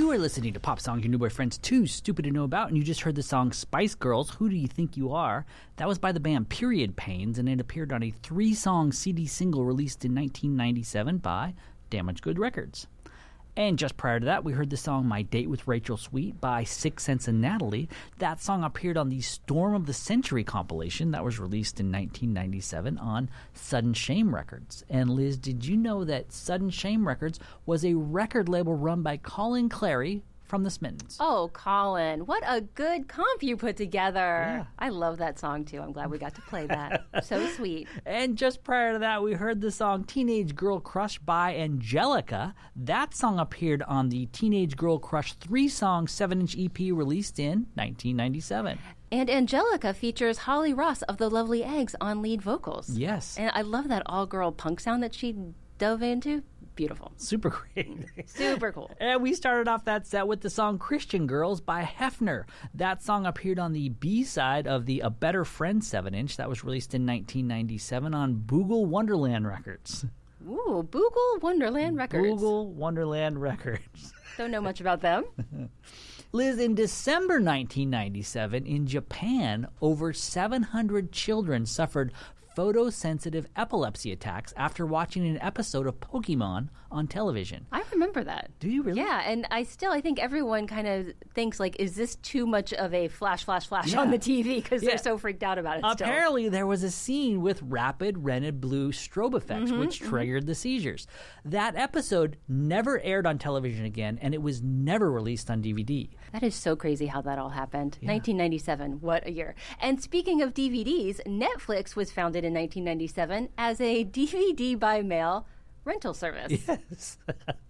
You are listening to Pop Songs Your New Boyfriend's Too Stupid to Know About, and you just heard the song Spice Girls, Who Do You Think You Are? That was by the band Period Pains, and it appeared on a 3-song CD single released in 1997 by Damaged Goods Records. And just prior to that, we heard the song My Date with Rachel Sweet by Six Sense and Natalie. That song appeared on the Storm of the Century compilation that was released in 1997 on Sudden Shame Records. And Liz, did you know that Sudden Shame Records was a record label run by Colin Clary from the Smittens? Oh, Colin, what a good comp you put together. Yeah. I love that song, too. I'm glad we got to play that. So sweet. And just prior to that, we heard the song Teenage Girl Crush by Angelica. That song appeared on the Teenage Girl Crush 3-song 7-inch EP released in 1997. And Angelica features Holly Ross of The Lovely Eggs on lead vocals. Yes. And I love that all-girl punk sound that she dove into. Beautiful. Super great. Super cool. And we started off that set with the song Christian Girls by Hefner. That song appeared on the B-side of the A Better Friend 7-inch that was released in 1997 on Boogle Wonderland Records. Ooh, Boogle Wonderland Records. Boogle Wonderland Records. Don't know much about them. Liz, in December 1997, in Japan, over 700 children suffered photosensitive epilepsy attacks after watching an episode of Pokemon on television. I remember that. Do you really? Yeah, and I think everyone kind of thinks, like, is this too much of a flash Yeah. on the TV? Because Yeah. they're so freaked out about it Apparently, there was a scene with rapid red blue strobe effects, which triggered the seizures. That episode never aired on television again, and it was never released on DVD. That is so crazy how that all happened. Yeah. 1997, what a year. And speaking of DVDs, Netflix was founded in 1997 as a DVD by mail rental service. Yes.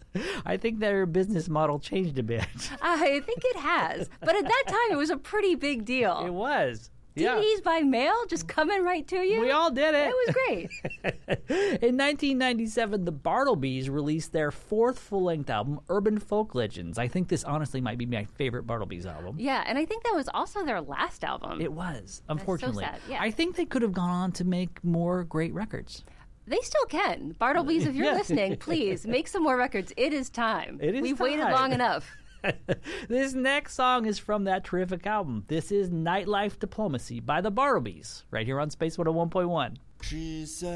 I think their business model changed a bit. I think it has. But at that time, it was a pretty big deal. It was. DVDs by mail just coming right to you. We all did it. It was great. In 1997, the Bartleby's released their 4th full-length album, Urban Folk Legends. I think this honestly might be my favorite Bartleby's album. Yeah, and I think that was also their last album. It was, unfortunately. That's so sad, yeah. I think they could have gone on to make more great records. They still can. Bartleby's, if you're Yeah. listening, please make some more records. It is time. We've waited time. long enough. This next song is from that terrific album. This is Nightlife Diplomacy by the Bartleby's, right here on Space 101.1. She said